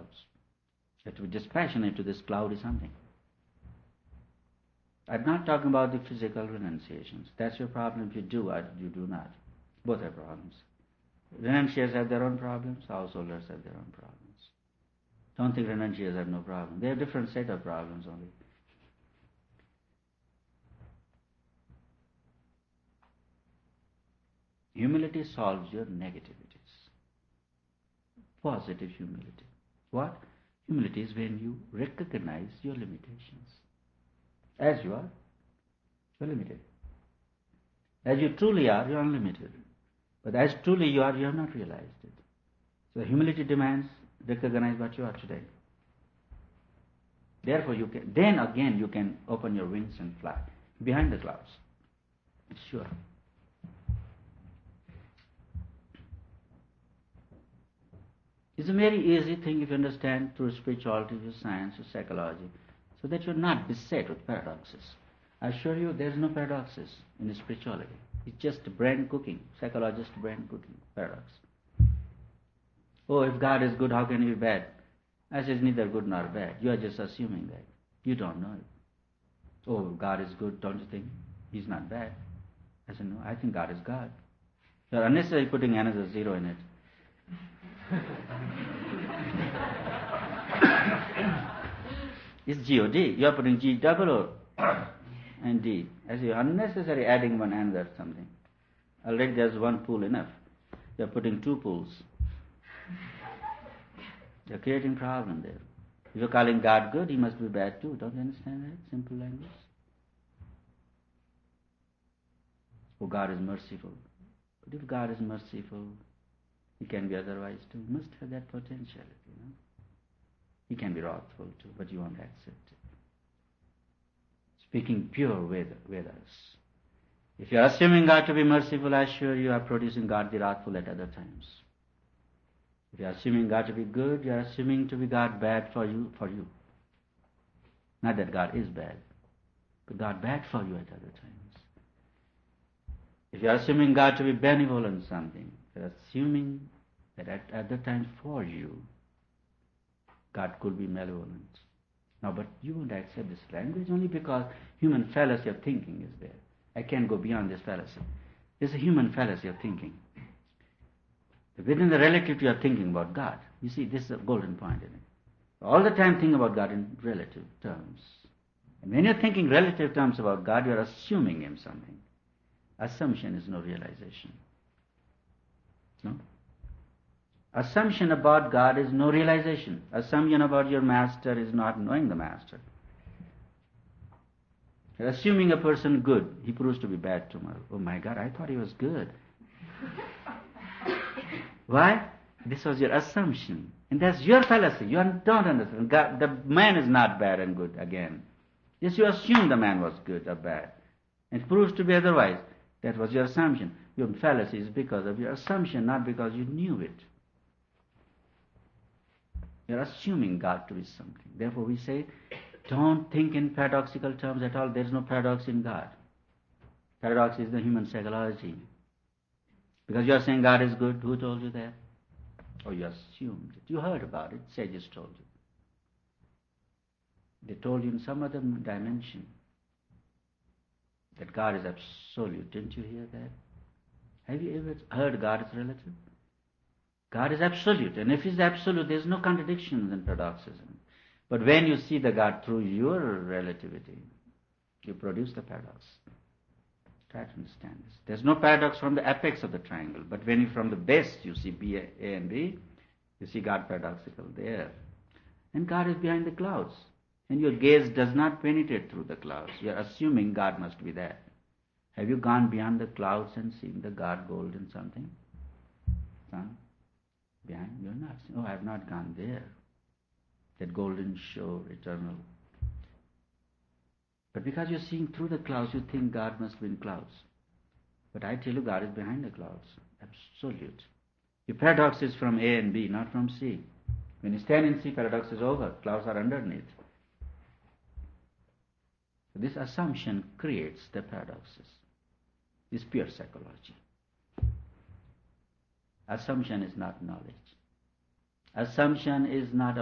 clouds. You have to be dispassionate to this cloud is something. I'm not talking about the physical renunciations. That's your problem if you do or you do not. Both are problems. Renunciates have their own problems, householders have their own problems. Don't think renunciates have no problem. They have different set of problems only. Humility solves your negativities. Positive humility. What? Humility is when you recognize your limitations. As you are, you're limited. As you truly are, you're unlimited. But as truly you are, you have not realized it. So humility demands recognize what you are today. Therefore then again you can open your wings and fly behind the clouds. It's sure. It's a very easy thing if you understand through spirituality, through science, through psychology, so that you're not beset with paradoxes. I assure you there's no paradoxes in spirituality. It's just brain cooking, psychologist brain cooking, paradox. Oh, if God is good, how can he be bad? I said, neither good nor bad. You are just assuming that. You don't know it. Oh, God is good, don't you think? He's not bad. I said, no, I think God is God. You're unnecessarily putting another zero in it. It's G-O-D. You're putting G double O and D. As you're unnecessarily adding one another something. Already there's one pool enough. You're putting two pools. You're creating problem there. If you're calling God good, he must be bad too. Don't you understand that? Simple language. Oh, God is merciful. But if God is merciful, he can be otherwise too. He must have that potentiality, you know. He can be wrathful too, but you won't accept it. Speaking pure Vedas. If you are assuming God to be merciful, I assure you are producing God the wrathful at other times. If you are assuming God to be good, you are assuming to be God bad for you. Not that God is bad, but God bad for you at other times. If you are assuming God to be benevolent something, you are assuming that at other times for you, God could be malevolent. Now, but you won't accept this language only because human fallacy of thinking is there. I can't go beyond this fallacy. There's a human fallacy of thinking. Within the relative you are thinking about God. You see, this is a golden point in it. All the time think about God in relative terms. And when you're thinking relative terms about God, you're assuming him something. Assumption is no realization. No? Assumption about God is no realization. Assumption about your master is not knowing the master. You're assuming a person good, he proves to be bad tomorrow. Oh my God, I thought he was good. Why? This was your assumption. And that's your fallacy. You don't understand. God, the man is not bad and good again. Yes, you assume the man was good or bad. And it proves to be otherwise. That was your assumption. Your fallacy is because of your assumption, not because you knew it. You're assuming God to be something. Therefore we say, don't think in paradoxical terms at all. There's no paradox in God. Paradox is the human psychology. Because you're saying God is good, who told you that? Or you assumed it. You heard about it, sages told you. They told you in some other dimension that God is absolute. Didn't you hear that? Have you ever heard God is relative? God is absolute. And if he's absolute, there's no contradictions in paradoxism. But when you see the God through your relativity, you produce the paradox. Try to understand this. There's no paradox from the apex of the triangle, but when you from the base you see B, A and B, you see God paradoxical there. And God is behind the clouds. And your gaze does not penetrate through the clouds. You're assuming God must be there. Have you gone beyond the clouds and seen the God golden something? Son? Behind? You're not. Oh, I have not gone there. That golden shore, eternal. But because you're seeing through the clouds, you think God must be in clouds. But I tell you, God is behind the clouds. Absolute. Your paradox is from A and B, not from C. When you stand in C, paradox is over. Clouds are underneath. So this assumption creates the paradoxes. This is pure psychology. Assumption is not knowledge. Assumption is not